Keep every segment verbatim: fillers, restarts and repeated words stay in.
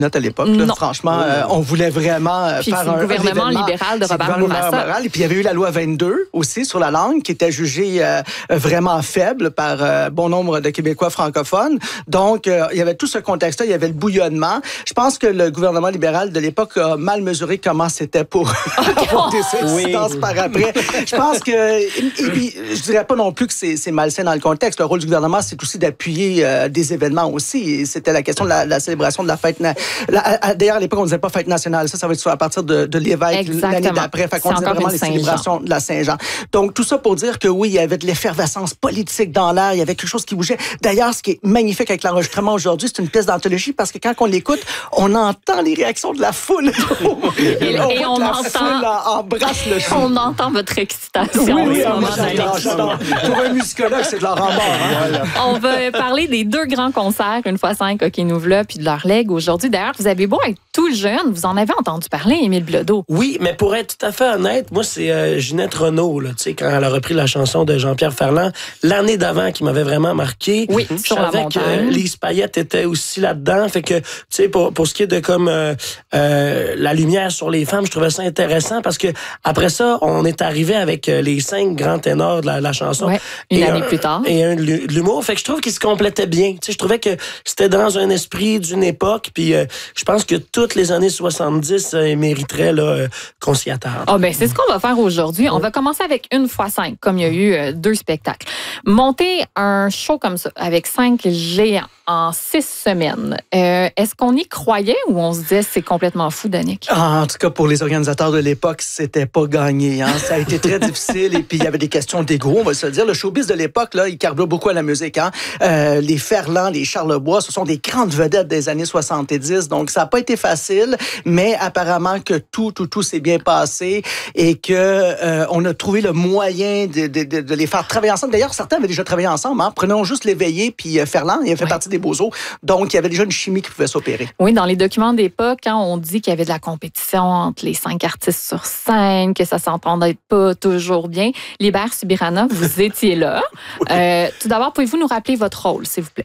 à l'époque. Là, franchement, oh. euh, on voulait vraiment puis faire un, un gouvernement un libéral de Robert Bourassa. Et puis, il y avait eu la loi vingt-deux aussi sur la langue qui était jugée euh, vraiment faible par euh, bon nombre de Québécois francophones. Donc, euh, il y avait tout ce contexte-là. Il y avait le bouillonnement. Je pense que le gouvernement libéral de l'époque a mal mesuré comment c'était pour avoir des substances oui. par après. Je pense que... Et, et puis, je dirais pas non plus que c'est, c'est malsain dans le contexte. Le rôle du gouvernement, c'est aussi d'appuyer euh, des événements aussi. Et c'était la question de la, la célébration de la fête... Na- la, d'ailleurs, à l'époque, on ne disait pas fête nationale. Ça, ça va être à partir de, de l'évêque l'année d'après. Fait qu'on disait vraiment les célébrations de la Saint-Jean. Donc, tout ça pour dire que oui, il y avait de l'effervescence politique dans l'air. Il y avait quelque chose qui bougeait. D'ailleurs, ce qui est magnifique avec l'enregistrement aujourd'hui, c'est une pièce d'anthologie parce que quand on l'écoute, on entend les réactions de la foule. et, on, et on la entend... foule embrasse le chou. On entend votre excitation. Oui, oui, oui, j'adore, j'adore. Pour un musicologue, c'est de leur rembord. Hein? Voilà. On va parler des deux grands concerts, une fois cinq, OK nous v'là, puis de leur legs aujourd'hui. D'ailleurs, vous avez beau être tout jeune, vous en avez entendu parler, Émile Bilodeau. Oui, mais pour être tout à fait honnête, moi, c'est euh, Ginette Renault, là, tu sais, quand elle a repris la chanson de Jean-Pierre Ferland, l'année d'avant qui m'avait vraiment marqué. Oui, je sur savais la montagne. que Lise Payette était aussi là-dedans. Fait que, tu sais, pour, pour ce qui est de comme euh, euh, la lumière sur les femmes, je trouvais ça intéressant parce que après ça, on est arrivé avec les cinq grands ténors de la, la chanson. Ouais, une et année un, plus tard. Et un de l'humour. Fait que je trouve qu'ils se complétaient bien. Tu sais, je trouvais que c'était dans un esprit d'une époque. Puis euh, je pense que toutes les années soixante-dix euh, mériteraient là, euh, qu'on s'y attarde. Ah ben c'est ce qu'on va faire aujourd'hui. On va commencer avec une fois cinq, comme il y a eu euh, deux spectacles. Monter un show comme ça, avec cinq géants en six semaines, euh, est-ce qu'on y croyait ou on se disait c'est complètement fou, Danick? Ah, en tout cas, pour les organisateurs de l'époque, c'était pas gagné. Hein? Ça a été très difficile et puis il y avait des questions d'ego, on va se le dire. Le showbiz de l'époque, là, il carbure beaucoup à la musique. Hein? Euh, les Ferland, les Charlebois, ce sont des grandes vedettes des années soixante-dix, donc ça n'a pas été facile, mais apparemment que tout, tout, tout s'est bien passé et que euh, on a trouvé le moyen de, de, de, de les faire travailler ensemble. D'ailleurs, certains avaient déjà travaillé ensemble. Hein? Prenons juste l'Éveillé puis euh, Ferland, il a fait ouais. partie des Beaux-Os. Donc, il y avait déjà une chimie qui pouvait s'opérer. Oui, dans les documents d'époque, quand on dit qu'il y avait de la compétition entre les cinq artistes sur scène, que ça s'entendait pas toujours bien, Libert Subirana, vous étiez là. Oui. Euh, tout d'abord, pouvez-vous nous rappeler votre rôle, s'il vous plaît?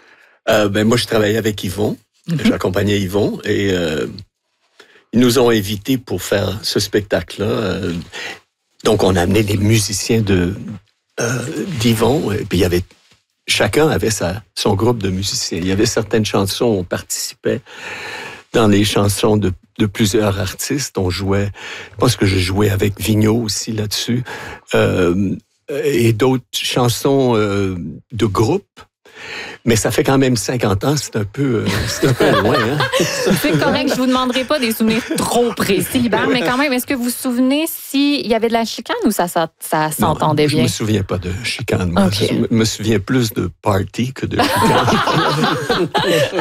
Euh, ben, moi, je travaillais avec Yvon. Mm-hmm. J'accompagnais Yvon et euh, ils nous ont invités pour faire ce spectacle-là. Euh, donc, on a amené les musiciens de, euh, d'Yvon et puis il y avait chacun avait sa, son groupe de musiciens. Il y avait certaines chansons où on participait dans les chansons de, de plusieurs artistes. On jouait, je pense que je jouais avec Vigneault aussi là-dessus, euh, et d'autres chansons euh, de groupe. Mais ça fait quand même cinquante ans, c'est un peu, euh, c'est un peu loin. Hein? C'est correct, je vous demanderai pas des souvenirs trop précis, Libert, mais quand même, est-ce que vous vous souvenez s'il y avait de la chicane ou ça, ça, ça s'entendait non, bien? Je me souviens pas de chicane. Moi. Okay. Je me souviens plus de party que de chicane.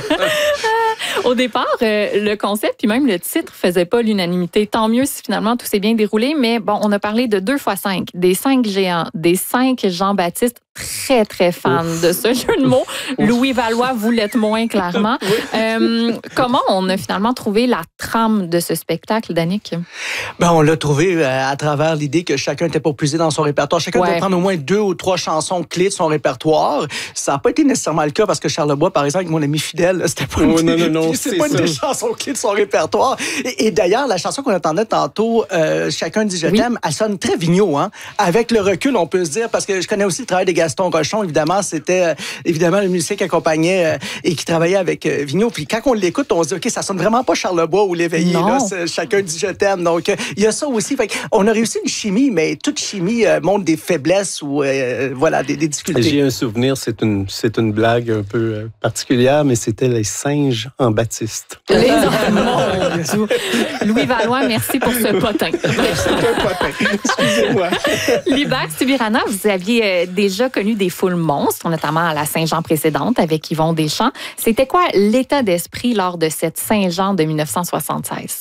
Au départ, euh, le concept puis même le titre faisait pas l'unanimité. Tant mieux si finalement tout s'est bien déroulé, mais bon, on a parlé de deux fois cinq, des cinq géants, des cinq Jean-Baptiste, très, très fan Ouf. de ce jeu de mots. Ouf. Louis Valois, vous l'êtes moins clairement. Oui. Euh, comment on a finalement trouvé la trame de ce spectacle, Danick? Ben, on l'a trouvé à travers l'idée que chacun était pour puiser dans son répertoire. Chacun ouais. devait prendre au moins deux ou trois chansons clés de son répertoire. Ça n'a pas été nécessairement le cas parce que Charlebois, par exemple, avec mon ami fidèle, c'était pas une, oh, non, non, non, c'est c'est pas une des chansons clés de son répertoire. Et, et d'ailleurs, la chanson qu'on entendait tantôt, euh, Chacun dit je oui. t'aime, elle sonne très Vigneault. Hein? Avec le recul, on peut se dire, parce que je connais aussi le travail de Gaston Rochon, évidemment, c'était euh, évidemment le musicien qui accompagnait euh, et qui travaillait avec euh, Vigneault. Puis quand on l'écoute, on se dit, OK, ça sonne vraiment pas Charlebois ou l'Éveillé. Là, Chacun dit je t'aime. Donc, il euh, y a ça aussi. Fait on a réussi une chimie, mais toute chimie euh, montre des faiblesses ou euh, voilà, des, des difficultés. J'ai un souvenir, c'est une, c'est une blague un peu euh, particulière, mais c'était les singes en Baptiste. Les oh, Louis Valois, merci pour ce potin. C'est un potin. Excusez-moi. Libert Subirana, vous aviez euh, déjà connu des foules monstres, notamment à la Saint-Jean précédente avec Yvon Deschamps. C'était quoi l'état d'esprit lors de cette Saint-Jean de dix-neuf cent soixante-seize?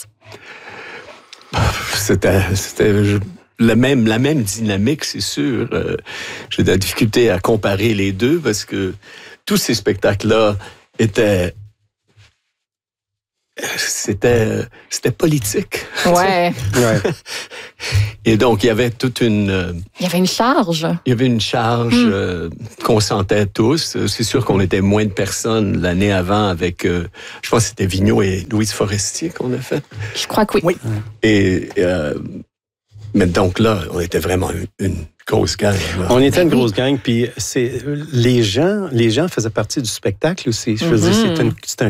C'était, c'était la même, la même dynamique, c'est sûr. Euh, j'ai de la difficulté à comparer les deux parce que tous ces spectacles-là étaient C'était, c'était politique. Ouais. ouais. Et donc, il y avait toute une... Euh, il y avait une charge. Il y avait une charge mm. euh, qu'on sentait tous. C'est sûr qu'on était moins de personnes l'année avant avec, euh, je pense que c'était Vigneault et Louise Forestier qu'on a fait. Je crois que oui. Oui. Et, euh, mais donc là, on était vraiment une, une grosse gang. Là. On était une grosse gang, puis c'est les gens, les gens faisaient partie du spectacle aussi. Je veux mm-hmm. dire, c'est un